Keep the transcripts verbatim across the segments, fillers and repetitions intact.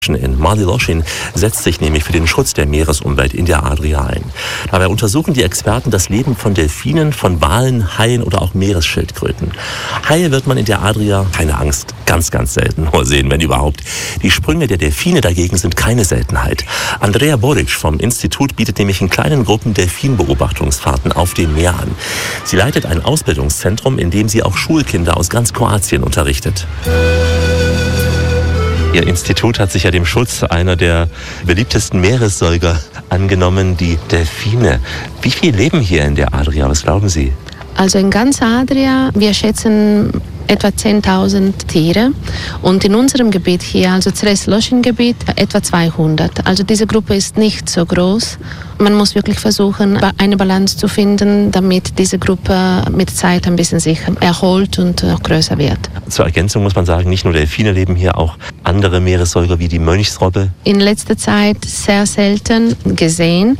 in Mali Loschin setzt sich nämlich für den Schutz der Meeresumwelt in der Adria ein. Dabei untersuchen die Experten das Leben von Delfinen, von Walen, Haien oder auch Meeresschildkröten. Haie wird man in der Adria, keine Angst, ganz, ganz selten nur sehen, wenn überhaupt. Die Sprünge der Delfine dagegen sind keine Seltenheit. Andrea Boric vom Institut bietet nämlich in kleinen Gruppen Delfinbeobachtungsfahrten auf dem Meer an. Sie leitet ein Ausbildungszentrum, in dem sie auch Schulkinder aus ganz Kroatien unterrichtet. Ihr Institut hat sich ja dem Schutz einer der beliebtesten Meeressäuger angenommen, die Delfine. Wie viel leben hier in der Adria? Was glauben Sie? Also in ganz Adria, wir schätzen etwa zehntausend Tiere und in unserem Gebiet hier, also Zres-Loschin-Gebiet, etwa zweihundert. Also diese Gruppe ist nicht so groß. Man muss wirklich versuchen, eine Balance zu finden, damit diese Gruppe mit Zeit ein bisschen sich erholt und auch größer wird. Zur Ergänzung muss man sagen, nicht nur Delfine leben hier, auch andere Meeressäuger wie die Mönchsrobbe. In letzter Zeit sehr selten gesehen,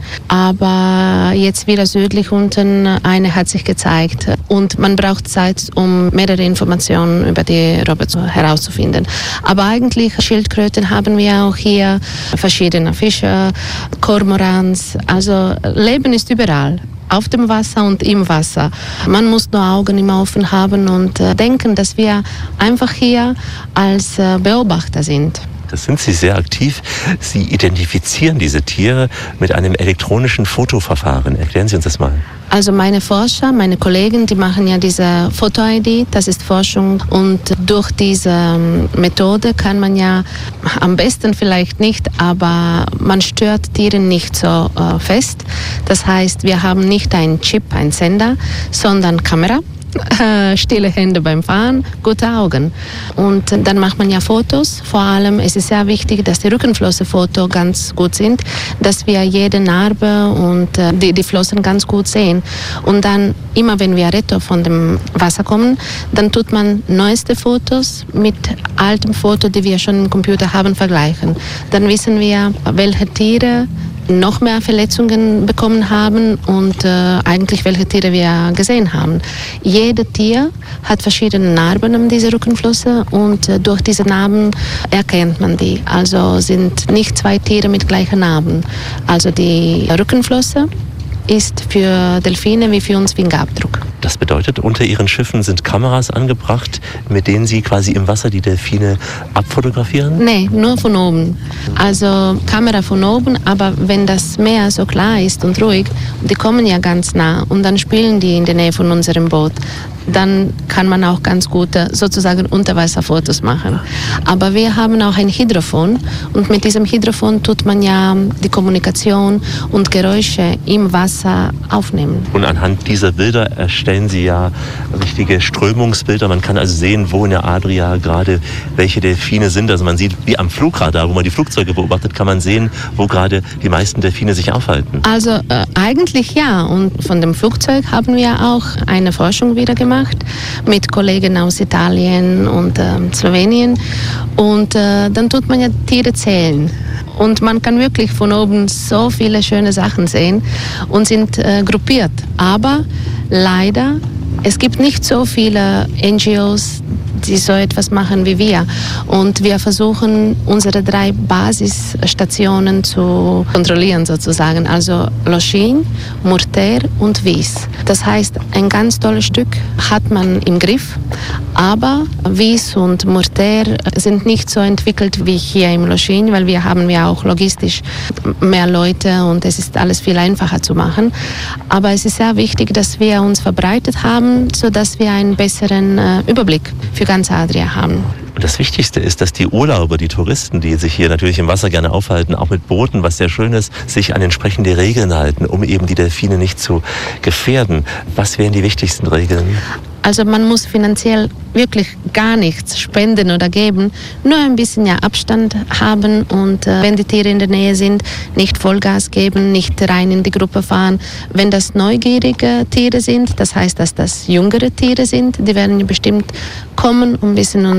aber jetzt wieder südlich unten eine hat sich gezeigt. Und man braucht Zeit, um mehrere Informationen über die Robbe herauszufinden. Aber eigentlich Schildkröten haben wir auch hier, verschiedene Fische, Kormorans. Also Leben ist überall, auf dem Wasser und im Wasser. Man muss nur Augen immer offen haben und äh, denken, dass wir einfach hier als äh, Beobachter sind. Das sind Sie sehr aktiv. Sie identifizieren diese Tiere mit einem elektronischen Fotoverfahren. Erklären Sie uns das mal. Also meine Forscher, meine Kollegen, die machen ja diese Foto-I D, das ist Forschung. Und durch diese Methode kann man ja am besten vielleicht nicht, aber man stört Tiere nicht so äh, fest. Das heißt, wir haben nicht einen Chip, einen Sender, sondern Kamera. Äh, stille Hände beim Fahren, gute Augen. Und dann macht man ja Fotos. Vor allem ist es sehr wichtig, dass die Rückenflossenfotos ganz gut sind, dass wir jede Narbe und äh, die, die Flossen ganz gut sehen. Und dann, immer wenn wir retto von dem Wasser kommen, dann tut man neueste Fotos mit alten Fotos, die wir schon im Computer haben, vergleichen. Dann wissen wir, welche Tiere noch mehr Verletzungen bekommen haben und äh, eigentlich welche Tiere wir gesehen haben. Jedes Tier hat verschiedene Narben an dieser Rückenflosse und äh, durch diese Narben erkennt man die. Also sind nicht zwei Tiere mit gleichen Narben. Also die Rückenflosse ist für Delfine wie für uns Fingerabdruck. Das bedeutet, unter Ihren Schiffen sind Kameras angebracht, mit denen Sie quasi im Wasser die Delfine abfotografieren? Nee, nur von oben. Also Kamera von oben, aber wenn das Meer so klar ist und ruhig, die kommen ja ganz nah und dann spielen die in der Nähe von unserem Boot, dann kann man auch ganz gute sozusagen Unterwasserfotos machen. Aber wir haben auch ein Hydrofon und mit diesem Hydrofon tut man ja die Kommunikation und Geräusche im Wasser aufnehmen. Und anhand dieser Bilder erstellen Sie ja richtige Strömungsbilder. Man kann also sehen, wo in der Adria gerade welche Delfine sind. Also man sieht, wie am Flugradar, wo man die Flugzeuge beobachtet, kann man sehen, wo gerade die meisten Delfine sich aufhalten. Also äh, eigentlich ja. Und von dem Flugzeug haben wir auch eine Forschung wieder gemacht mit Kollegen aus Italien und äh, Slowenien. Und äh, dann tut man ja Tiere zählen. Und man kann wirklich von oben so viele schöne Sachen sehen und sind äh, gruppiert. Aber leider, es gibt nicht so viele N G Os, die so etwas machen wie wir. Und wir versuchen, unsere drei Basisstationen zu kontrollieren sozusagen. Also Loschin, Murter und Vis. Das heißt, ein ganz tolles Stück hat man im Griff, aber Vis und Murter sind nicht so entwickelt wie hier im Loschin, weil wir haben ja auch logistisch mehr Leute und es ist alles viel einfacher zu machen. Aber es ist sehr wichtig, dass wir uns verbreitet haben, sodass wir einen besseren äh, Überblick für ganz Adria haben. Und das Wichtigste ist, dass die Urlauber, die Touristen, die sich hier natürlich im Wasser gerne aufhalten, auch mit Booten, was sehr schön ist, sich an entsprechende Regeln halten, um eben die Delfine nicht zu gefährden. Was wären die wichtigsten Regeln? Also man muss finanziell wirklich gar nichts spenden oder geben, nur ein bisschen ja Abstand haben und äh, wenn die Tiere in der Nähe sind, nicht Vollgas geben, nicht rein in die Gruppe fahren. Wenn das neugierige Tiere sind, das heißt, dass das jüngere Tiere sind, die werden bestimmt kommen und ein bisschen uns anschauen.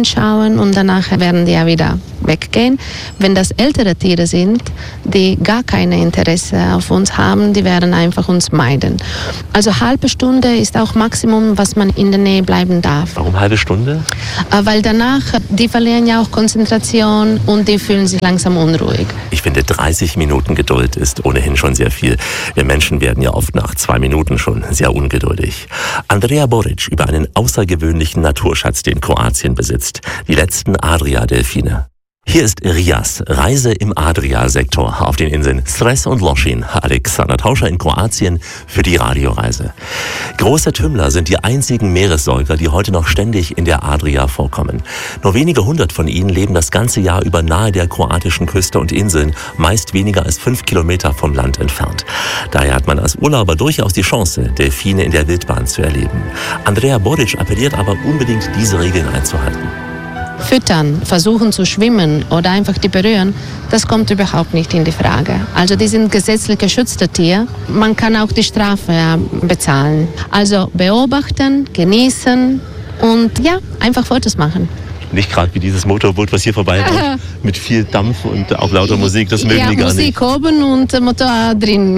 anschauen und danach werden die ja wieder weggehen. Wenn das ältere Tiere sind, die gar kein Interesse auf uns haben, die werden einfach uns meiden. Also halbe Stunde ist auch Maximum, was man in der Nähe bleiben darf. Warum halbe Stunde? Weil danach, die verlieren ja auch Konzentration und die fühlen sich langsam unruhig. Ich finde, dreißig Minuten Geduld ist ohnehin schon sehr viel. Wir Menschen werden ja oft nach zwei Minuten schon sehr ungeduldig. Andrea Boric über einen außergewöhnlichen Naturschatz, den Kroatien besitzt. Die letzten Adria-Delfine. Hier ist Rias, Reise im Adria-Sektor auf den Inseln Cres und Lošinj. Alexander Tauscher in Kroatien für die Radioreise. Große Tümmler sind die einzigen Meeressäuger, die heute noch ständig in der Adria vorkommen. Nur wenige hundert von ihnen leben das ganze Jahr über nahe der kroatischen Küste und Inseln, meist weniger als fünf Kilometer vom Land entfernt. Daher hat man als Urlauber durchaus die Chance, Delfine in der Wildbahn zu erleben. Andrea Boric appelliert aber unbedingt, diese Regeln einzuhalten. Füttern, versuchen zu schwimmen oder einfach die berühren, das kommt überhaupt nicht in die Frage. Also die sind gesetzlich geschützte Tiere. Man kann auch die Strafe bezahlen. Also beobachten, genießen und ja, einfach Fotos machen. Nicht gerade wie dieses Motorboot, was hier vorbei kommt, mit viel Dampf und auch lauter Musik, das mögen ja, die gar Musik nicht. oben und Motor drin.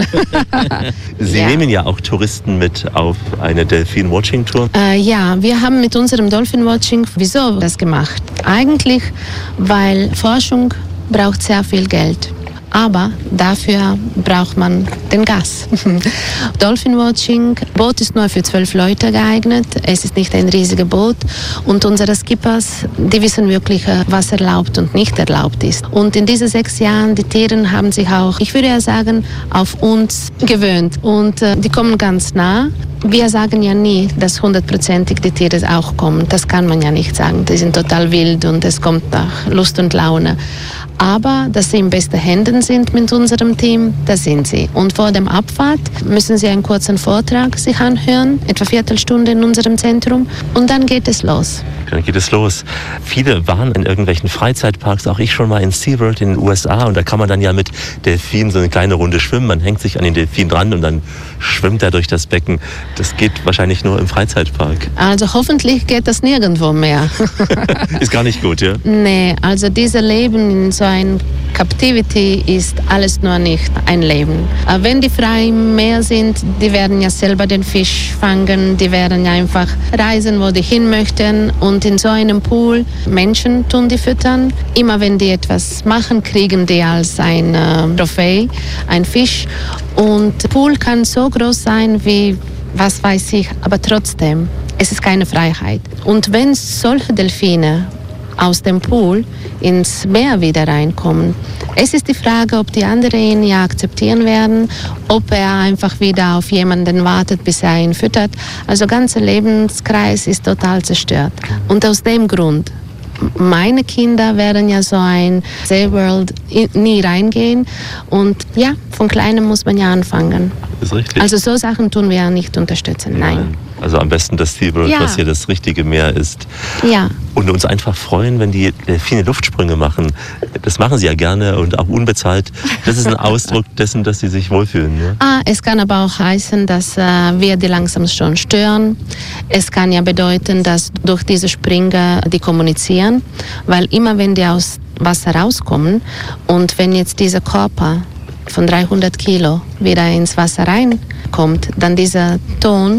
Sie ja. nehmen ja auch Touristen mit auf eine Delfin-Watching-Tour. Äh, ja, wir haben mit unserem Dolphin-Watching, wieso das gemacht? Eigentlich, weil Forschung braucht sehr viel Geld. Aber dafür braucht man den Gas. Dolphin Watching, Boot ist nur für zwölf Leute geeignet. Es ist nicht ein riesiges Boot. Und unsere Skippers, die wissen wirklich, was erlaubt und nicht erlaubt ist. Und in diesen sechs Jahren, die Tiere haben sich auch, ich würde ja sagen, auf uns gewöhnt. Und äh, die kommen ganz nah. Wir sagen ja nie, dass hundertprozentig die Tiere auch kommen. Das kann man ja nicht sagen. Die sind total wild und es kommt nach Lust und Laune. Aber dass sie in besten Händen sind mit unserem Team, das sind sie. Und vor dem Abfahrt müssen sie einen kurzen Vortrag sich anhören, etwa eine Viertelstunde in unserem Zentrum. Und dann geht es los. Dann geht es los. Viele waren in irgendwelchen Freizeitparks, auch ich schon mal in SeaWorld in den U S A. Und da kann man dann ja mit Delfinen so eine kleine Runde schwimmen. Man hängt sich an den Delfin dran und dann schwimmt er durch das Becken. Das geht wahrscheinlich nur im Freizeitpark. Also hoffentlich geht das nirgendwo mehr. Ist gar nicht gut, ja? Nee, also dieses Leben in so ein Captivity ist alles nur nicht ein Leben. Wenn die frei im Meer sind, die werden ja selber den Fisch fangen, die werden ja einfach reisen, wo die hin möchten. Und in so einem Pool, Menschen tun die füttern. Immer wenn die etwas machen, kriegen die als ein äh, Trophäe, ein Fisch. Und der Pool kann so groß sein wie, was weiß ich, aber trotzdem, es ist keine Freiheit. Und wenn solche Delfine aus dem Pool ins Meer wieder reinkommen. Es ist die Frage, ob die anderen ihn ja akzeptieren werden, ob er einfach wieder auf jemanden wartet, bis er ihn füttert. Also der ganze Lebenskreis ist total zerstört. Und aus dem Grund, meine Kinder werden ja so ein SeaWorld nie reingehen. Und ja, von Kleinem muss man ja anfangen. Das ist richtig. Also so Sachen tun wir ja nicht unterstützen, nein. Nein. Also am besten das SeaWorld, ja. was hier das richtige Meer ist. Ja. Und uns einfach freuen, wenn die Delfine Luftsprünge machen. Das machen sie ja gerne und auch unbezahlt. Das ist ein Ausdruck dessen, dass sie sich wohlfühlen. Ne? Ah, es kann aber auch heißen, dass äh, wir die langsam schon stören. Es kann ja bedeuten, dass durch diese Springer die kommunizieren, weil immer wenn die aus Wasser rauskommen und wenn jetzt dieser Körper von dreihundert Kilo wieder ins Wasser reinkommt, dann dieser Ton,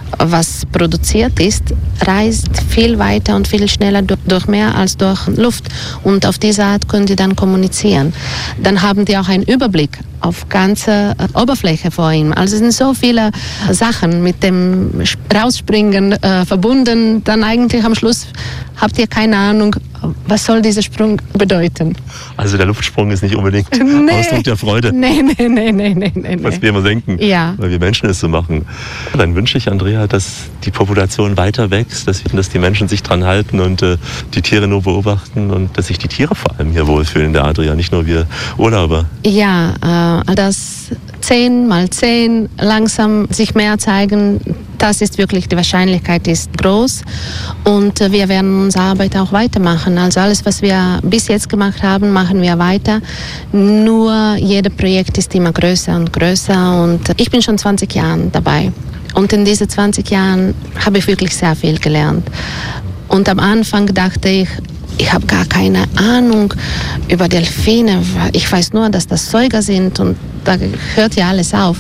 was produziert ist, reist viel weiter und viel schneller durch Meer als durch Luft. Und auf diese Art können die dann kommunizieren. Dann haben die auch einen Überblick auf ganze Oberfläche vor ihm. Also es sind so viele Sachen mit dem Rausspringen äh, verbunden. Dann eigentlich am Schluss habt ihr keine Ahnung, was soll dieser Sprung bedeuten. Also der Luftsprung ist nicht unbedingt nee. Ausdruck der Freude. Nee, nee, nee, nee, nee, nee. Was wir immer denken, ja. weil wir Menschen es so machen. Dann wünsche ich, Andrea, dass die Population weiter wächst, dass, dass die Menschen sich dran halten und äh, die Tiere nur beobachten und dass sich die Tiere vor allem hier wohlfühlen in der Adria, nicht nur wir Urlauber. Ja, äh, das zehn mal zehn langsam sich mehr zeigen, das ist wirklich, die Wahrscheinlichkeit ist groß und äh, wir werden unsere Arbeit auch weitermachen. Also alles, was wir bis jetzt gemacht haben, machen wir weiter. Nur jedes Projekt ist immer größer und größer und ich bin schon zwanzig Jahre dabei. Und in diesen zwanzig Jahren habe ich wirklich sehr viel gelernt. Und am Anfang dachte ich, ich habe gar keine Ahnung über Delfine. Ich weiß nur, dass das Säuger sind und da hört ja alles auf.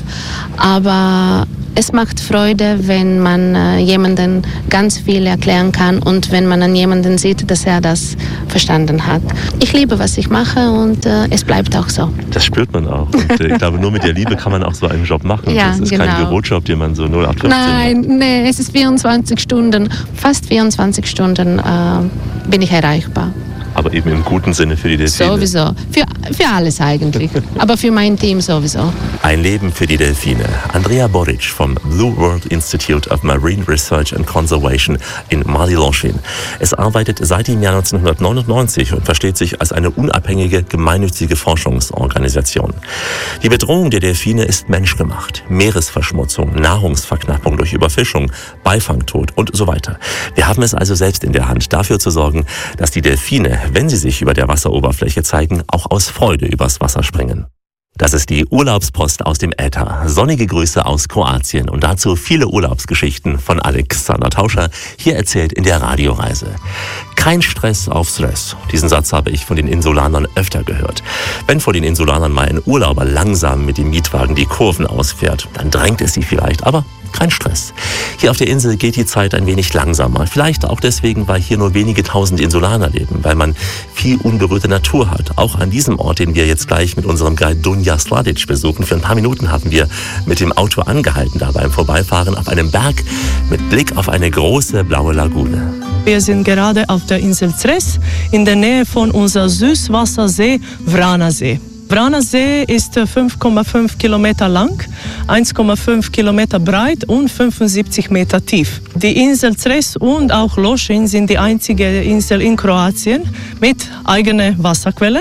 Aber es macht Freude, wenn man äh, jemanden ganz viel erklären kann und wenn man an jemanden sieht, dass er das verstanden hat. Ich liebe, was ich mache und äh, es bleibt auch so. Das spürt man auch. Und äh, ich glaube, nur mit der Liebe kann man auch so einen Job machen. Ja, das ist genau. kein Bürojob, den man so null acht fünfzehn Nein, macht. nee, es ist vierundzwanzig Stunden, fast vierundzwanzig Stunden äh, bin ich erreichbar. Aber eben im guten Sinne für die Delfine. Sowieso. Für, für alles eigentlich. Aber für mein Team sowieso. Ein Leben für die Delfine. Andrea Boric vom Blue World Institute of Marine Research and Conservation in Marly-l'Anchin. Es arbeitet seit dem Jahr neunzehnhundertneunundneunzig und versteht sich als eine unabhängige, gemeinnützige Forschungsorganisation. Die Bedrohung der Delfine ist menschgemacht. Meeresverschmutzung, Nahrungsverknappung durch Überfischung, Beifangtod und so weiter. Wir haben es also selbst in der Hand, dafür zu sorgen, dass die Delfine, wenn sie sich über der Wasseroberfläche zeigen, auch aus Freude übers Wasser springen. Das ist die Urlaubspost aus dem Äther. Sonnige Grüße aus Kroatien und dazu viele Urlaubsgeschichten von Alexander Tauscher, hier erzählt in der Radioreise. Kein Stress auf Stress. Diesen Satz habe ich von den Insulanern öfter gehört. Wenn vor den Insulanern mal ein Urlauber langsam mit dem Mietwagen die Kurven ausfährt, dann drängt es sie vielleicht, aber kein Stress. Hier auf der Insel geht die Zeit ein wenig langsamer. Vielleicht auch deswegen, weil hier nur wenige tausend Insulaner leben, weil man viel unberührte Natur hat. Auch an diesem Ort, den wir jetzt gleich mit unserem Guide Dunja Sladic besuchen. Für ein paar Minuten haben wir mit dem Auto angehalten, da beim Vorbeifahren auf einem Berg mit Blick auf eine große blaue Lagune. Wir sind gerade auf der Insel Cres in der Nähe von unserem Süßwassersee Vranasee. Vranasee ist fünf Komma fünf Kilometer lang, eins Komma fünf Kilometer breit und fünfundsiebzig Meter tief. Die Insel Cres und auch L'Anchin sind die einzige Insel in Kroatien mit eigenen Wasserquellen.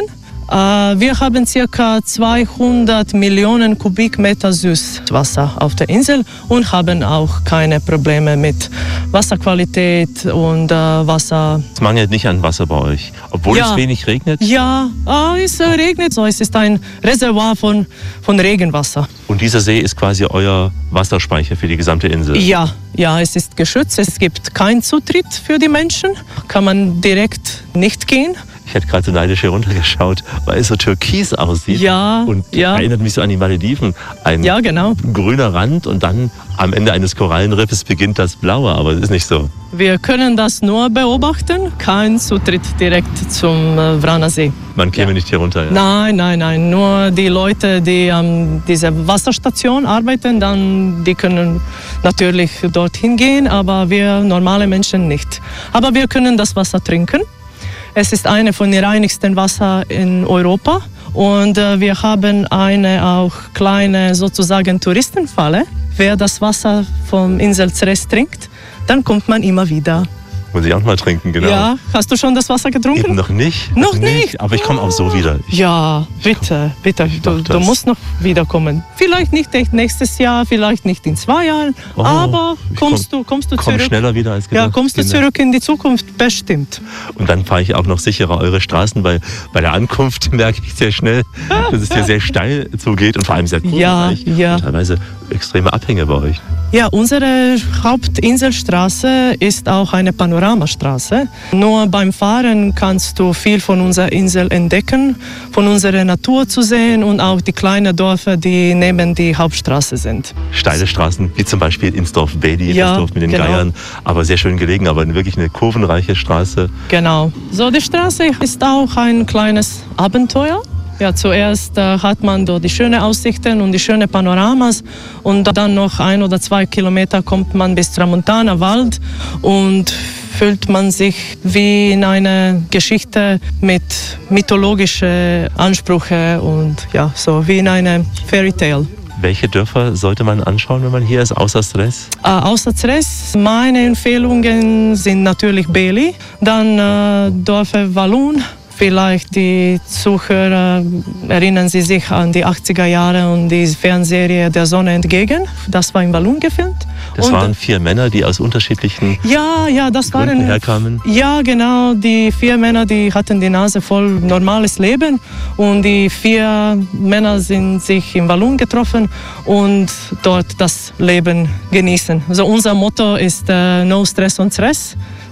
Wir haben ca. zweihundert Millionen Kubikmeter Süßwasser auf der Insel und haben auch keine Probleme mit Wasserqualität und äh, Wasser. Es mangelt nicht an Wasser bei euch, obwohl ja. es wenig regnet? Ja, äh, es regnet so. Es ist ein Reservoir von, von Regenwasser. Und dieser See ist quasi euer Wasserspeicher für die gesamte Insel? Ja, ja, es ist geschützt. Es gibt keinen Zutritt für die Menschen. Kann man direkt nicht gehen. Ich hätte gerade so neidisch hier runtergeschaut, weil es so türkis aussieht. Ja, und ja. erinnert mich so an die Malediven. Ein ja, genau. grüner Rand und dann am Ende eines Korallenriffes beginnt das Blaue, aber es ist nicht so. Wir können das nur beobachten, kein Zutritt direkt zum äh, Vranasee. Man käme ja. nicht hier runter? Ja? Nein, nein, nein. Nur die Leute, die an ähm, dieser Wasserstation arbeiten, dann, die können natürlich dorthin gehen, aber wir normale Menschen nicht. Aber wir können das Wasser trinken. Es ist eine von den reinigsten Wasser in Europa und äh, wir haben eine auch kleine sozusagen Touristenfalle. Wer das Wasser vom Insel Cres trinkt, dann kommt man immer wieder. Muss ich auch mal trinken, genau. Ja, hast du schon das Wasser getrunken? Eben noch nicht. Noch nicht? Aber ich komme auch so wieder. Ich ja, bitte, bitte, du, du musst noch wiederkommen. Vielleicht nicht nächstes Jahr, vielleicht nicht in zwei Jahren, oh, aber kommst komm, du, kommst du komm zurück. schneller wieder als gedacht. Ja, kommst du genau. zurück in die Zukunft, bestimmt. Und dann fahre ich auch noch sicherer eure Straßen, weil bei der Ankunft merke ich sehr schnell, dass es hier sehr steil zugeht und vor allem sehr kurvenreich. Ja, ja. Und teilweise extreme Abhänge bei euch. Ja, unsere Hauptinselstraße ist auch eine Panoramastraße. Nur beim Fahren kannst du viel von unserer Insel entdecken, von unserer Natur zu sehen und auch die kleinen Dörfer, die neben die Hauptstraße sind. Steile Straßen, wie zum Beispiel ins Dorf Bedi, ja, das Dorf mit den genau. Geiern, aber sehr schön gelegen, aber wirklich eine kurvenreiche Straße. Genau. So, die Straße ist auch ein kleines Abenteuer. Ja, zuerst äh, hat man dort die schönen Aussichten und die schönen Panoramas und dann noch ein oder zwei Kilometer kommt man bis Tramontana Wald und fühlt man sich wie in einer Geschichte mit mythologischen Ansprüchen und ja, so wie in einem Fairy Tale. Welche Dörfer sollte man anschauen, wenn man hier ist, außer Cres? Äh, außer Cres, meine Empfehlungen sind natürlich Beli, dann äh, Dörfer Walloon. Vielleicht die Zuhörer erinnern Sie sich an die achtziger Jahre und die Fernsehserie Der Sonne entgegen. Das war in Walloon gefilmt. Das und waren vier Männer, die aus unterschiedlichen ja, ja, das Gründen waren, herkamen? Ja, genau. Die vier Männer, die hatten die Nase voll normales Leben. Und die vier Männer sind sich in Walloon getroffen und dort das Leben genießen. Also unser Motto ist äh, No Stress on Cres.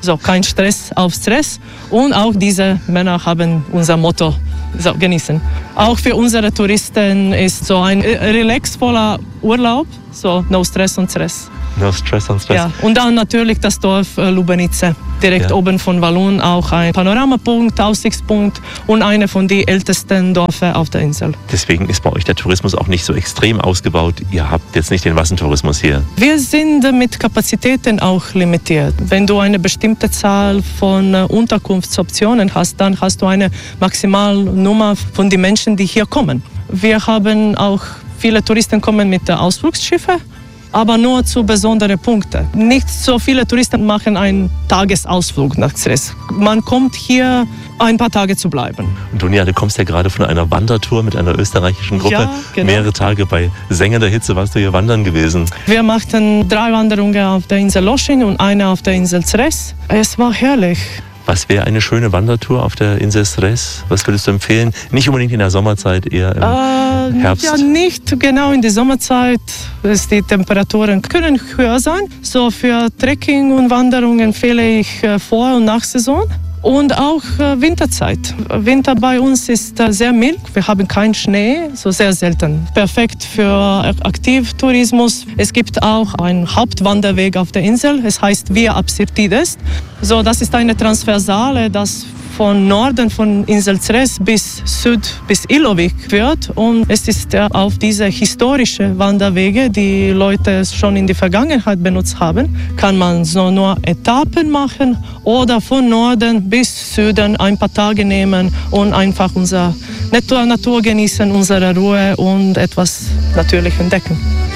So, kein Stress auf Stress. Und auch diese Männer haben unser Motto, so, genießen. Auch für unsere Touristen ist so ein relaxvoller Urlaub, so no Stress und Stress. No Stress und Stress. Ja. Und dann natürlich das Dorf äh, Lubenice, direkt ja. oben von Walloon, auch ein Panoramapunkt, Aussichtspunkt und eine von den ältesten Dörfern auf der Insel. Deswegen ist bei euch der Tourismus auch nicht so extrem ausgebaut. Ihr habt jetzt nicht den Massentourismus hier. Wir sind mit Kapazitäten auch limitiert. Wenn du eine bestimmte Zahl von äh, Unterkunftsoptionen hast, dann hast du eine Maximalnummer von den Menschen, die hier kommen. Wir haben auch viele Touristen kommen mit äh, Ausflugsschiffen, aber nur zu besonderen Punkten. Nicht so viele Touristen machen einen Tagesausflug nach Zres. Man kommt hier, ein paar Tage zu bleiben. Und Dunja, du kommst ja gerade von einer Wandertour mit einer österreichischen Gruppe. Ja, genau. Mehrere Tage bei sengender Hitze warst du hier wandern gewesen. Wir machten drei Wanderungen auf der Insel Loschin und eine auf der Insel Zres. Es war herrlich. Was wäre eine schöne Wandertour auf der Insel Zres? Was würdest du empfehlen? Nicht unbedingt in der Sommerzeit, eher im äh, Herbst? Ja, nicht genau in der Sommerzeit. Die Temperaturen können höher sein. So für Trekking und Wanderung empfehle ich Vor- und Nachsaison. Und auch äh, Winterzeit. Winter bei uns ist äh, sehr mild. Wir haben keinen Schnee, so sehr selten. Perfekt für Aktivtourismus. Es gibt auch einen Hauptwanderweg auf der Insel. Es heißt Via Absirtides. So, das ist eine Transversale, das von Norden von Insel Zres bis Süd bis Ilovik führt. Und es ist äh, auf diese historischen Wanderwege, die Leute schon in der Vergangenheit benutzt haben, kann man so nur Etappen machen oder von Norden bis Süden ein paar Tage nehmen und einfach unsere Natur, Natur genießen, unsere Ruhe und etwas natürlich entdecken.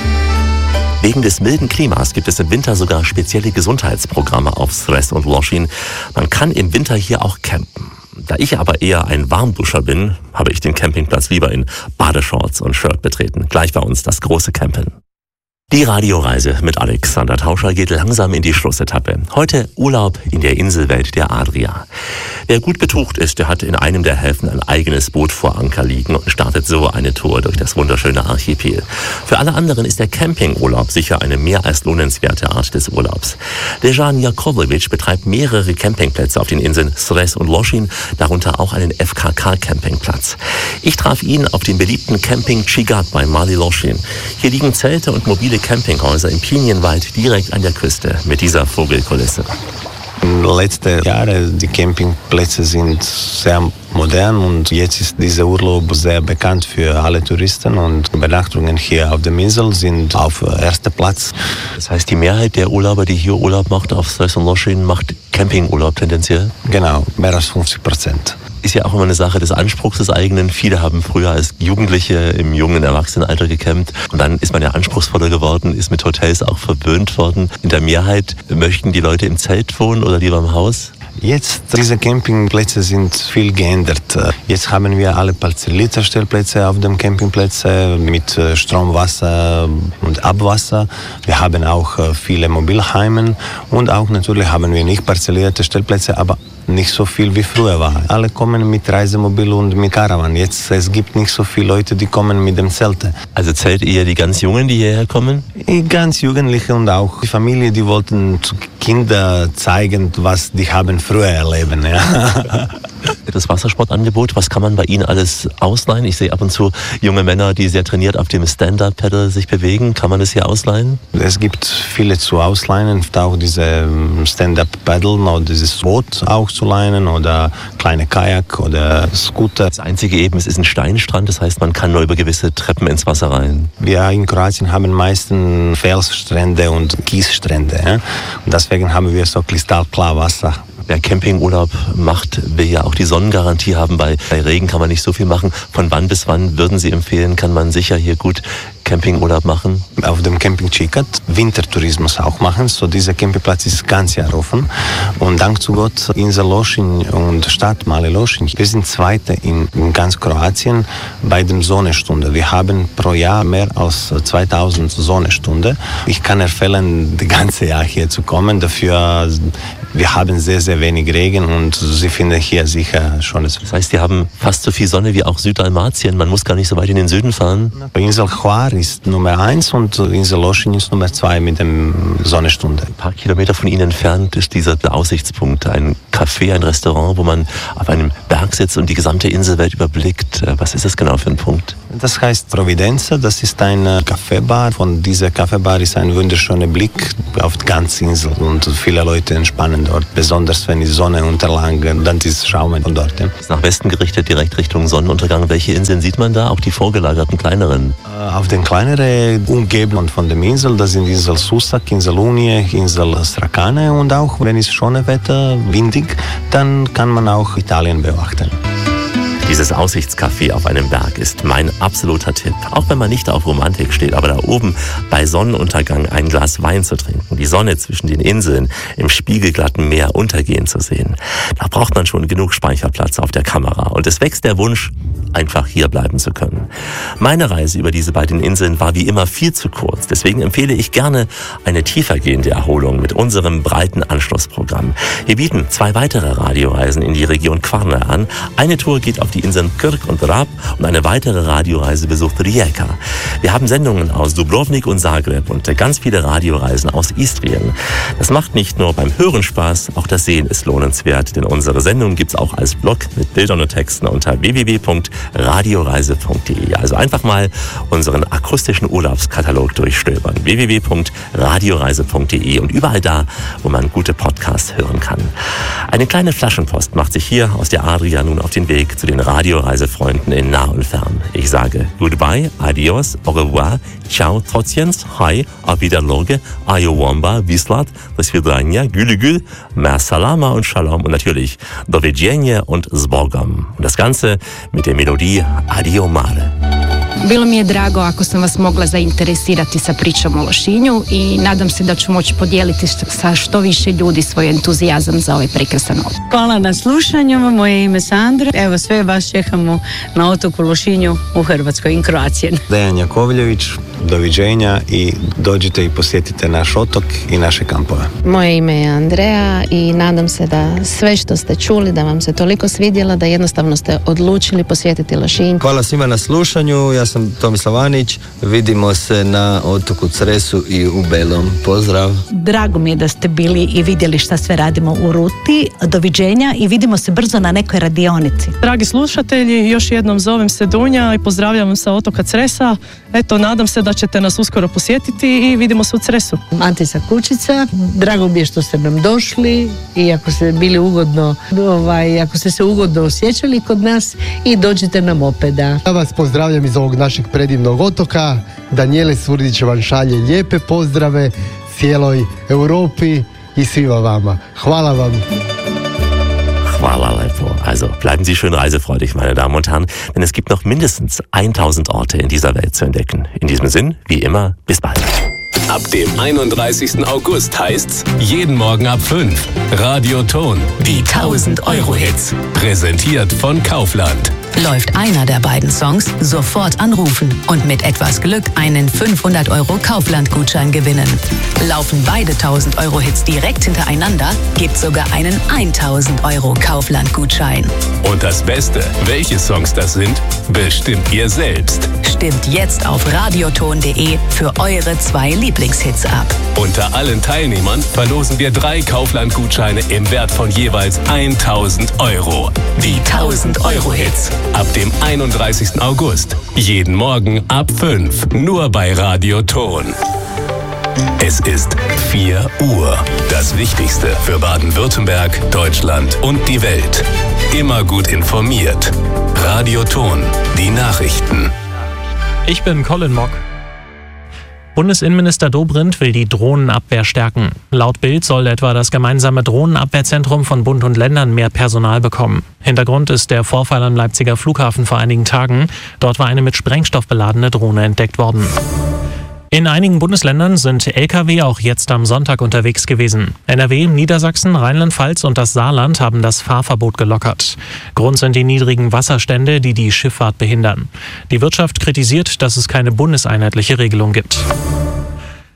Wegen des milden Klimas gibt es im Winter sogar spezielle Gesundheitsprogramme auf Zres und Loschin. Man kann im Winter hier auch campen. Da ich aber eher ein Warmduscher bin, habe ich den Campingplatz lieber in Badeshorts und Shirt betreten. Gleich bei uns das große Campen. Die Radioreise mit Alexander Tauscher geht langsam in die Schlussetappe. Heute Urlaub in der Inselwelt der Adria. Wer gut betucht ist, der hat in einem der Häfen ein eigenes Boot vor Anker liegen und startet so eine Tour durch das wunderschöne Archipel. Für alle anderen ist der Campingurlaub sicher eine mehr als lohnenswerte Art des Urlaubs. Dejan Jakovljevic betreibt mehrere Campingplätze auf den Inseln Zres und Loschin, darunter auch einen F K K-Campingplatz. Ich traf ihn auf dem beliebten Camping Xigat bei Mali Loschin. Hier liegen Zelte und mobile Campinghäuser im Pinienwald direkt an der Küste mit dieser Vogelkulisse. In den letzten Jahren die Campingplätze sind sehr modern und jetzt ist dieser Urlaub sehr bekannt für alle Touristen und Übernachtungen hier auf der Insel sind auf erster Platz. Das heißt, die Mehrheit der Urlauber, die hier Urlaub macht auf Zres und Loschin, macht Campingurlaub tendenziell? Genau, mehr als fünfzig Prozent. Ist ja auch immer eine Sache des Anspruchs des eigenen. Viele haben früher als Jugendliche im jungen Erwachsenenalter gecampt und dann ist man ja anspruchsvoller geworden, ist mit Hotels auch verwöhnt worden. In der Mehrheit möchten die Leute im Zelt wohnen oder lieber im Haus? Jetzt, diese Campingplätze sind viel geändert. Jetzt haben wir alle parzellierte Stellplätze auf den Campingplätzen mit Strom, Wasser und Abwasser. Wir haben auch viele Mobilheime und auch natürlich haben wir nicht parzellierte Stellplätze, aber nicht so viel wie früher war. Alle kommen mit Reisemobil und mit Caravan. Jetzt es gibt nicht so viele Leute, die kommen mit dem Zelt. Also Zelt eher die ganz Jungen, die hierher kommen? Die ganz Jugendliche und auch die Familie, die wollten zu Kinder zeigen, was die haben früher erleben. Ja. Das Wassersportangebot, was kann man bei Ihnen alles ausleihen? Ich sehe ab und zu junge Männer, die sehr trainiert auf dem Stand-Up-Paddle sich bewegen. Kann man das hier ausleihen? Es gibt viele zu ausleihen, auch diese Stand-Up-Paddle oder dieses Boot auch zu leihen oder kleine Kajak oder Scooter. Das einzige eben, es ist ein Steinstrand, das heißt, man kann nur über gewisse Treppen ins Wasser rein. Wir in Kroatien haben meistens Felsstrände und Kiesstrände. Ja? Und deswegen haben wir so kristallklar Wasser. Wer Campingurlaub macht, will ja auch die Sonnengarantie haben. Bei, bei Regen kann man nicht so viel machen. Von wann bis wann würden Sie empfehlen, kann man sicher hier gut Campingurlaub machen? Auf dem Camping Xigat Wintertourismus auch machen. So dieser Campingplatz ist ganz Jahr offen. Und dank zu Gott, Insel Loschin und Stadt Mali Loschin. Wir sind Zweite in, in ganz Kroatien bei den Sonnenstunden. Wir haben pro Jahr mehr als zweitausend Sonnenstunden. Ich kann empfehlen, das ganze Jahr hier zu kommen. Dafür wir haben sehr, sehr wenig Regen und Sie finden hier sicher schon. Das heißt, die haben fast so viel Sonne wie auch Südalmatien. Man muss gar nicht so weit in den Süden fahren. Insel Hvar ist Nummer eins und Insel Lošinj ist Nummer zwei mit dem Sonnenstunde. Ein paar Kilometer von Ihnen entfernt ist dieser Aussichtspunkt, ein Café, ein Restaurant, wo man auf einem Berg sitzt und die gesamte Inselwelt überblickt. Was ist das genau für ein Punkt? Das heißt Providenza, das ist eine Kaffeebar. Von dieser Kaffeebar ist ein wunderschöner Blick auf die ganze Insel und viele Leute entspannen dort, besonders wenn die Sonne unterlang, dann ist Schaum von dort. Ja. Ist nach Westen gerichtet, direkt Richtung Sonnenuntergang. Welche Inseln sieht man da? Auch die vorgelagerten kleineren? Auf den kleineren Umgebungen von der Insel, das sind Insel Susak, Insel Unije, Insel Strakane und auch wenn es schönes Wetter, windig, dann kann man auch Italien beobachten. Dieses Aussichtscafé auf einem Berg ist mein absoluter Tipp. Auch wenn man nicht auf Romantik steht, aber da oben bei Sonnenuntergang ein Glas Wein zu trinken, die Sonne zwischen den Inseln im spiegelglatten Meer untergehen zu sehen, da braucht man schon genug Speicherplatz auf der Kamera. Und es wächst der Wunsch, einfach hier bleiben zu können. Meine Reise über diese beiden Inseln war wie immer viel zu kurz. Deswegen empfehle ich gerne eine tiefergehende Erholung mit unserem breiten Anschlussprogramm. Wir bieten zwei weitere Radioreisen in die Region Kvarner an. Eine Tour geht auf die Inseln Krk und Rab und eine weitere Radioreise besucht Rijeka. Wir haben Sendungen aus Dubrovnik und Zagreb und ganz viele Radioreisen aus Istrien. Das macht nicht nur beim Hören Spaß, auch das Sehen ist lohnenswert, denn unsere Sendung gibt's auch als Blog mit Bildern und Texten unter w w w punkt radioreise punkt d e. Also einfach mal unseren akustischen Urlaubskatalog durchstöbern. w w w punkt radioreise punkt d e und überall da, wo man gute Podcasts hören kann. Eine kleine Flaschenpost macht sich hier aus der Adria nun auf den Weg zu den Radioreisefreunden in nah und fern. Ich sage goodbye, adios, au revoir, ciao, trotjens, hi, auf Wiederloge, ayowamba, vislat, do svidania, gülü-gül, mer salama und shalom und natürlich do viđenja und s Bogom. Und das Ganze mit der Melodie Adio Mare. Bilo mi je drago ako sam vas mogla zainteresirati sa pričom o Lošinju i nadam se da ću moći podijeliti sa što više ljudi svoj entuzijazam za ovaj prekrasan otok. Hvala na slušanju, moje ime Sandra. Evo sve vas čekamo na otoku Lošinju u Hrvatskoj in Kroacije. Dejan Jakovljević, doviđenja i dođite i posjetite naš otok i naše kampove. Moje ime je Andrea i nadam se da sve što ste čuli, da vam se toliko svidjelo da jednostavno ste odlučili posjetiti Lošinj. Hvala svima na slušanju, ja sam Tomislav Anić, vidimo se na otoku Cresu i u Belom. Pozdrav! Drago mi je da ste bili i vidjeli šta sve radimo u ruti. Doviđenja i vidimo se brzo na nekoj radionici. Dragi slušatelji, još jednom zovem se Dunja i pozdravljam vam sa otoka Cresa. Eto, nadam se da ćete nas uskoro posjetiti i vidimo se u Cresu. Antica Kučica, drago mi je što ste nam došli i ako ste bili ugodno, ovaj, ako ste se ugodno osjećali kod nas i dođite nam opet. Da. Ja vas pozdravljam iz ovog našeg predivnog otoka. Danijele Surdić vam šalje lijepe pozdrave cijeloj Europi i svima vama. Hvala vam. Hvala lepo. Also bleiben Sie schön reisefreudig, meine Damen und Herren, denn es gibt noch mindestens tausend Orte in dieser Welt zu entdecken. In diesem Sinn, wie immer, bis bald. Ab dem einunddreißigsten August heißt's jeden Morgen ab fünf. Radio Ton, die tausend-Euro-Hits. Präsentiert von Kaufland. Läuft einer der beiden Songs, sofort anrufen und mit etwas Glück einen fünfhundert Euro Kaufland-Gutschein gewinnen. Laufen beide tausend-Euro-Hits direkt hintereinander, gibt's sogar einen tausend Euro Kaufland-Gutschein. Und das Beste, welche Songs das sind, bestimmt ihr selbst. Stimmt jetzt auf radioton punkt d e für eure zwei Lieblingshits ab. Unter allen Teilnehmern verlosen wir drei Kaufland-Gutscheine im Wert von jeweils tausend Euro. Die tausend-Euro-Hits. Ab dem einunddreißigsten August. Jeden Morgen ab fünf. Nur bei Radio Ton. Es ist vier Uhr. Das Wichtigste für Baden-Württemberg, Deutschland und die Welt. Immer gut informiert. Radio Ton. Die Nachrichten. Ich bin Colin Mock. Bundesinnenminister Dobrindt will die Drohnenabwehr stärken. Laut Bild soll etwa das gemeinsame Drohnenabwehrzentrum von Bund und Ländern mehr Personal bekommen. Hintergrund ist der Vorfall am Leipziger Flughafen vor einigen Tagen. Dort war eine mit Sprengstoff beladene Drohne entdeckt worden. In einigen Bundesländern sind L K W auch jetzt am Sonntag unterwegs gewesen. N R W, Niedersachsen, Rheinland-Pfalz und das Saarland haben das Fahrverbot gelockert. Grund sind die niedrigen Wasserstände, die die Schifffahrt behindern. Die Wirtschaft kritisiert, dass es keine bundeseinheitliche Regelung gibt.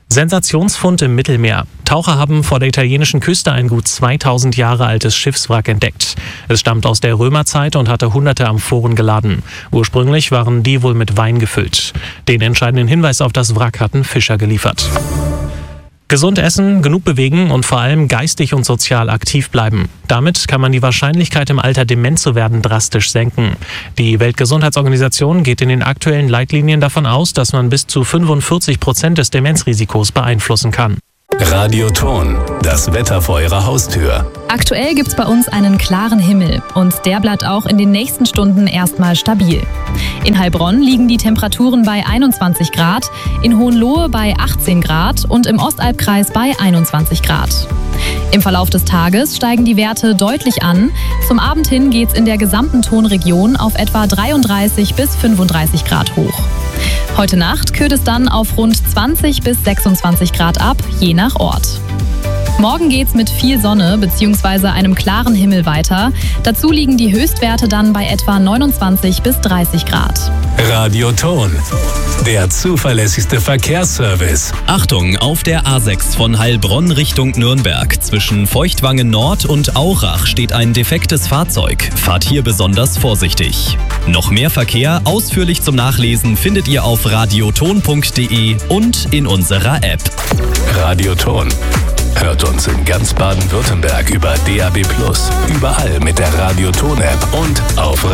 Sensationsfund im Mittelmeer. Taucher haben vor der italienischen Küste ein gut zweitausend Jahre altes Schiffswrack entdeckt. Es stammt aus der Römerzeit und hatte hunderte Amphoren geladen. Ursprünglich waren die wohl mit Wein gefüllt. Den entscheidenden Hinweis auf das Wrack hatten Fischer geliefert. Gesund essen, genug bewegen und vor allem geistig und sozial aktiv bleiben. Damit kann man die Wahrscheinlichkeit im Alter dement zu werden drastisch senken. Die Weltgesundheitsorganisation geht in den aktuellen Leitlinien davon aus, dass man bis zu fünfundvierzig Prozent des Demenzrisikos beeinflussen kann. Radioton, das Wetter vor Ihrer Haustür. Aktuell gibt's bei uns einen klaren Himmel und der bleibt auch in den nächsten Stunden erstmal stabil. In Heilbronn liegen die Temperaturen bei einundzwanzig Grad, in Hohenlohe bei achtzehn Grad und im Ostalbkreis bei einundzwanzig Grad. Im Verlauf des Tages steigen die Werte deutlich an. Zum Abend hin geht's in der gesamten Tonregion auf etwa dreiunddreißig bis fünfunddreißig Grad hoch. Heute Nacht kühlt es dann auf rund zwanzig bis sechsundzwanzig Grad ab, je nach Ort. Morgen geht's mit viel Sonne bzw. einem klaren Himmel weiter. Dazu liegen die Höchstwerte dann bei etwa neunundzwanzig bis dreißig Grad. Radioton, der zuverlässigste Verkehrsservice. Achtung, auf der A sechs von Heilbronn Richtung Nürnberg. Zwischen Feuchtwangen Nord und Aurach steht ein defektes Fahrzeug. Fahrt hier besonders vorsichtig. Noch mehr Verkehr ausführlich zum Nachlesen findet ihr auf radioton punkt de und in unserer App. Radioton. Hört uns in ganz Baden-Württemberg über D A B plus, überall mit der Radioton-App und auf